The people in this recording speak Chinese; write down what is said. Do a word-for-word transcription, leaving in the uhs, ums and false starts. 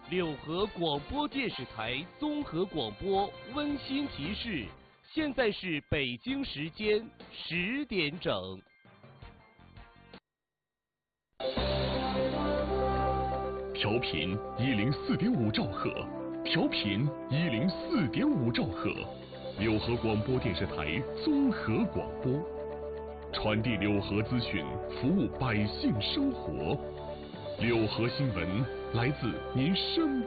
柳河广播电视台综合广播温馨提示：现在是北京时间十点整。 调频一零四点五兆赫，调频一零四点五兆赫，柳河广播电视台综合广播，传递柳河资讯，服务百姓生活。柳河新闻来自您身